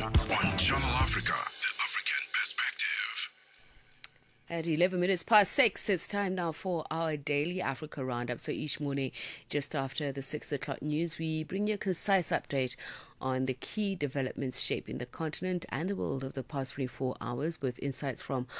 On Channel Africa, the African perspective. At 11 minutes past 6, it's time now for our daily Africa Roundup. So each morning, just after the 6 o'clock news, we bring you a concise update on the key developments shaping the continent and the world of the past 24 hours with insights from